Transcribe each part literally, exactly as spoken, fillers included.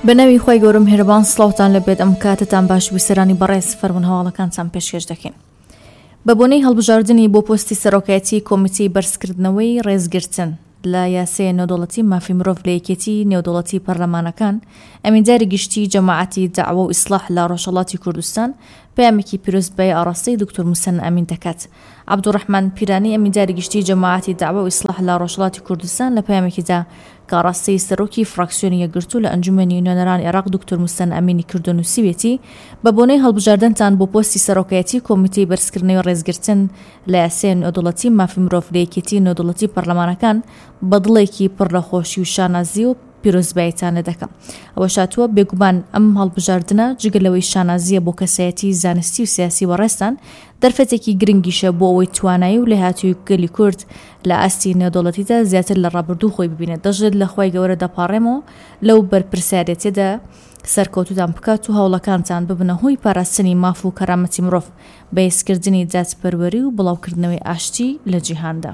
بنەوی خۆی گەورم هێرەبان سڵاوتان لەبێت ئەم کاتتان باش ویسەرانی بەڕێز فەرمون هەواڵەکانتان پێشکەش دەکەین. بە بۆنەی هەڵبژاردننی بۆ پۆستی سەرۆکایەتی کۆمیتەی بەرزکردنەوەی ڕێزگرتن لە یاسای نێودەوڵەتی مافی مرۆڤ لە یەکێتی نێودەوڵەتی پەرلەمانەکان ئەمینداری گشتی جەماعەتی داعوە و ئیسلاح لە ڕۆژهەڵاتی کوردستان پەیامێکی پیرۆزبای ئاڕاستەی دکتۆر موسەن ئەمین دەکات. عەبدوڕەحمان پیرانی ئەمینداری گشتی جەماعەتی داعوە و ئیسلاح لە ڕۆژهەڵاتی کوردستان لە پەیامێکیدا کاڕاستەی سەرۆکی فراکسیۆنی یەکگرتوو لە ئەنجومەنی نوێنەرانی عێراق دکتۆر موسەن ئەمینی کردو نووسیوێتی بە بۆنەی هەڵبژاردنتان بۆ پۆستی سەرۆکایەتی کۆمیتەی بەرزکردنەوەی ڕێزگرتن لە یاسای نێودەوڵەتی مافی مرۆڤ لە یەکێتی نێودەوڵەتی پەرلەمانەکان بە دڵێکی پڕ لە خۆشی و شانازی و پیرۆزباییتانە دەکەم. ئەوە شاتووە بێگومان ئەم هەڵبژاردنە جگەلەوەی شانازیە بۆ کەسایەتی زانستی و سیاسی وەڕێستان دەرفەتێکی گرنگیشە بۆ ئەوەی توانایی و لە هاتووی گەلی کورد لە ئاستی نێودەوڵەتیدا زیاتر لە ڕابردوو خۆی ببینێت. دەژێت لە خۆی گەورە دەپاڕێمەوە لەو بەرپرسیارەتێدا سەرکەوتوتان بکات و هەوڵەکانتان ببنە هۆی پاراستنی ماف و کەرامەتی مرۆڤ بە هێزکردنی دادپەروەری و بڵاوکردنەوەی ئاشتی لە جیهاندا.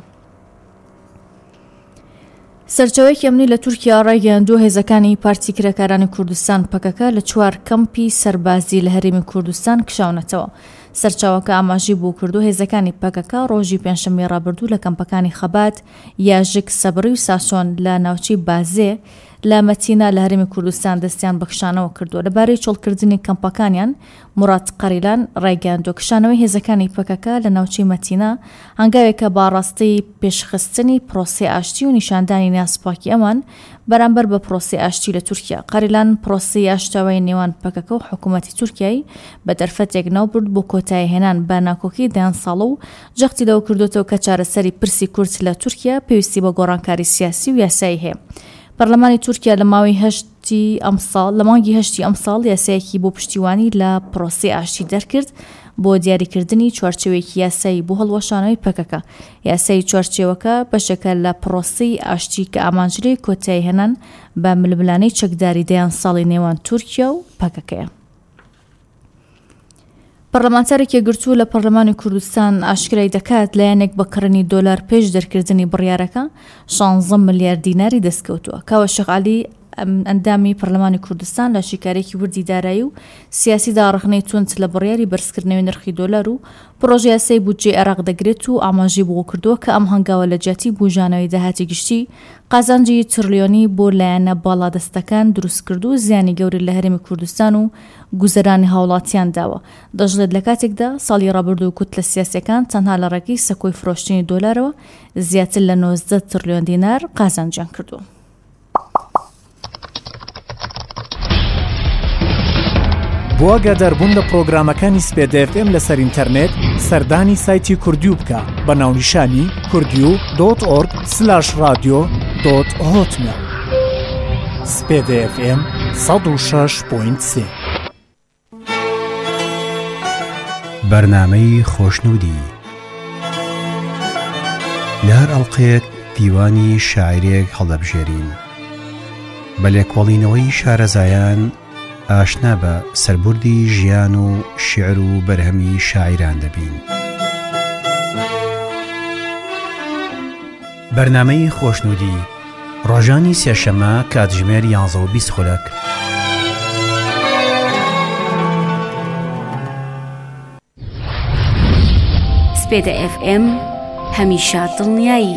سەرچاوەیەکی ئەمنی لە تورکیا ڕایگەیاندووە هێزەکانی پارتی کرێکارانی کوردستان پەکەکە لە چوار کەمپی سەربازی لە هەرێمی کوردستان کشاونەتەوە. سەرچاوەکە ئاماژی بۆ کردو هێزەکانی پەکەکە ڕۆژی پێنجشەممەی ڕابردوو لە کەمپەکانی خەبات، یاژک، سەبڕی و ساسۆن لە ناوچەی بازێ لە مەتینا لە هەرێمی کوردستان دەستیان بە کشانەوە کردووە. لەبارەی چۆڵکردنی کەمپەکانیان مراد قەریلان ڕایگەیاندووە کشانەوەی هێزەکانی پەکەکە لە ناوچەی مەتینا هەنگاوێکە باڕاستی پێشخستنی پرۆسی ئاشتی و نیشاندانی ناسپاکی ئەمان بەرامبەر بە پرۆسی ئاشتی لە تورکیا. قەریلان پرۆسی ئاشتاوای نێوان پەکەکە و حکوومەتی تورکیای بە دەرفەتێک ناوبرد بۆ کۆتایی هێنان بە ناکۆکی دەیان ساڵە و جەختی لەوە کردوێتەوە کە چارەسەری پرسی کورد لە تورکیا پێویستی بە گۆڕانکاری سیاسی و یاسایی هەیە. پەرلەمانی تورکیا لە ماوەی هەشتی ئەمساڵ لە مانگی هەشتی ئەمساڵ یاسایەکی بۆ پشتیوانی لە پرۆسی ئاشتی دەرکرد بۆ دیاریکردنی چوارچێوەیەکی یاسایی بۆ هەڵوەشانەوەی پەکەکە. یاسایی چوارچێوەکە بەشەکە لە پرۆسی ئاشتی کە ئامانجرەی کۆتایی هێنان بە ململانەی چەکداری دەیان ساڵی نێوان تورکیا و پەکەکەیە. پەرلەمانتارێکی گرتووە لە پەرلەمانی کوردستان ئاشکرای دەکات لایەنێک بە کڕنی دۆلار پێش دەرکردنی بڕیارەکە شانزە ملیار دیناری دەستکەوتووە. کاوە شەقالی ئەندامی پەرلەمانی کوردستان لە شیکارێکی وردی دارایی و سیاسی داڕخنەی تونت لە بڕیاری بەرزکردنەوەی نرخی دۆلار و پرۆژەی یاسای بودجێ عێراق دەگرێت و ئاماژی بۆ کردووە کە ئەم هەنگاوە لە جیاتی بوژانەوەی داهاتی گشتی قازانجی تریلیۆنی بۆ لایەنە باڵادەستەکان دروست کرد و زیانی گەوری لە هەرێمی کوردستان و گوزەرانی هاوڵاتیان داوە. دەژڵێت لە کاتێکدا ساڵی ڕابردوو کوت لە سیاسەکان تەنها لە ڕێگەی سەکۆی فرۆشتنی دۆلارەوە زیاتر لە نۆزدە تریلیۆن دینار قازانجیان کردووە. بۆ ئاگاداربوون لە پرۆگرامەکانی سپێد ئێف ئێم لەسەر ئینتەرنێت سەردانی سایتی کوردیو بکە بە ناونیشانی کوردیو دۆت ئۆرگ سلاش رادیۆ دۆت هۆتمێل. سپێد ئێف ئێم سەد و شەش پۆینت سێ. بەرنامەی خۆشنودی لە هەر ئەڵقەیەک دیوانی شاعیرێک هەڵدەبژێرین بە لێکۆڵینەوەی شارەزایان ئاشنا بە سەربوردی ژیان و شیعر و بەرهەمی شاعیران دەبین. بەرنامەی خۆشنودی ڕۆژانی سێشەمە کاتژمێر یانزە و بیست خولەک. سپێدە ئێف ئێم هەمیشە دڵنیایی.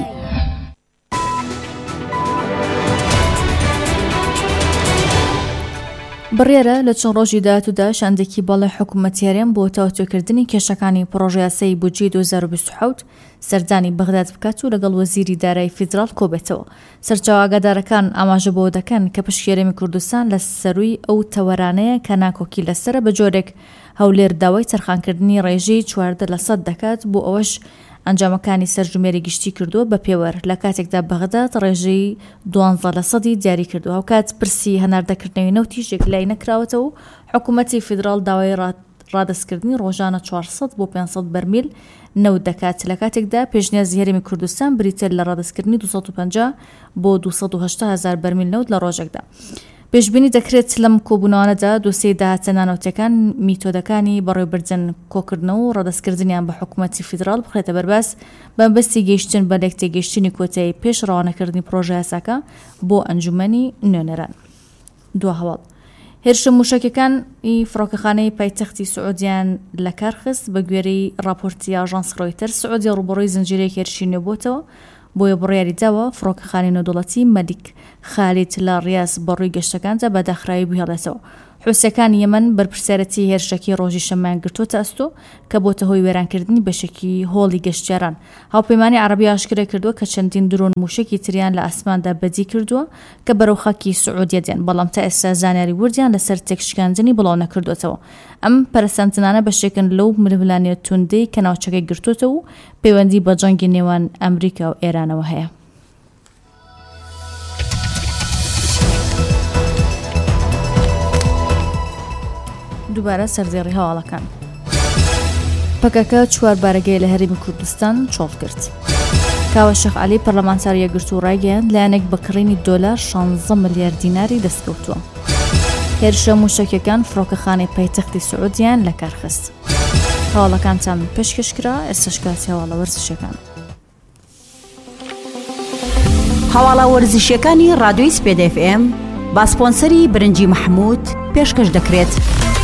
بڕێرە لە چەند ڕۆژی داهاتوودا شاندێکی بەڵێ حکوومەتیاریان بۆ تەوەتۆکردنی کێشەکانی پڕۆژەی یاسای بودجێ دوو هەزار و بیست و حەوت سەردانی بەغداد بکات و لەگەڵ وەزیری دارایی فیدراڵ کۆبێتەوە. سەرچاو ئاگادارەکان ئاماژە بۆ دەکەن کە پشت هەرێمی کوردستان لە سەرووی ئەو تەوەرانەیە کە ناکۆکی لەسرە بە جۆرێک هەولێر داوای تەرخانکردنی ڕێژەی چواردە لە سەد دەکات بۆ ئەوەش ئەنجامەکانی سەرژمێری گشتی کردووە بە پێوەر لە کاتێکدا بەغداد ڕێژەی دوانزە لە سەدی دیاری کردووە. هەوکات پرسی هەناردەکردنەوەی نەوتیشێک لای نەکراوەتەوە و حکوومەتی فیدراڵ داوای ڕادەستکردنی ڕۆژانە چوارسەد بۆ پێنجسەد بەرمیل نەوت دەکات لە کاتێکدا پێشنیازی هەرێمی کوردستان بریتە لە ڕادەستکردنی دووسەد و پەنجا بۆ دووسەد و هەشتا هەزار بەرمیل نەوت لە ڕۆژێکدا. پێشبینی دەکرێت لەم کۆبوونەوەدا دۆسیەی داهاتە نانەوتیەکان میتۆدەکانی بەڕێوەبردن کۆکردنەوە و ڕادەستکردنیان بە حکوومەتی فیدراڵ بخرێتە بەرباس بەمبەستی گەیشتن بە لێک تێگەیشتنی کۆتایی پێش ڕەوانەکردنی پرۆژە یاساکە بۆ ئەنجومەنی نوێنەران. دو هەواڵ هێرشە موشکەکان ئی فڕۆکەخانەی پایتەختی سعودیان لە کارخست بە گوێرەی راپۆرتی ئاژانس ڕۆیتەرز. سعودیا ڕوبەڕۆی زنجیرەیەک هێرشی نوێبووتەوە بۆیە بڕیاری داوە فڕۆکەخانەی نێودوڵەتی مەلیک خالید لە ڕیاض بەڕووی گەشتەکاندا بە داخراوی بهێڵێتەوە. حوسەکانی یەمەن بەرپرسیارەتی هێرشەکی ڕۆژی شەمایان گرتوۆتە ئەستۆ کە بۆتە هۆی وێرانکردنی بەشێکی هۆڵی گەشتیاران. هاوپەیمانی عەرەبی ئاشکرا کردووە کە چەندین درۆن موشکی تریان لە ئاسماندا بەدی کردووە کە بەرەو خاکی سعودیە دێن، بەڵام تا ئێستا زانیاری وردیان لەسەر تێکشکاندنی بڵاو نەکردوێتەوە. ئەم پەرەسەندنانە بەشێکن لەو ململانێ توندەی کە ناوچەکەی گرتوۆتەوە و پەیوەندی بە جەنگی نێوان ئەمریکا و ئێرانەوە هەیە. دووبارە سەرزێڕی هەواڵەکان. پەکەکە چوار بارەگەی لە هەرێمی کوردستان چۆڵ کرد. کاوە شێخ عەلی پەرلەمانتار یەکگرتو و ڕایگەیاند لایەنێک بە کڕینی دۆلار شانزدە ملیار دیناری دەستکەوتووە. هێرشە موشکەکان فڕۆکەخانەی پایتەختی سعودیان لە کارخست. هەواڵەکانتان پێشکەشکرا، ئێستاش کاتی هەواڵە وەرزشەکان. هەواڵە وەرزشیەکانی ڕادیۆی سپێد ئێف ئێم با سپۆنسەری برنجی محموود پێشکەش دەکرێت.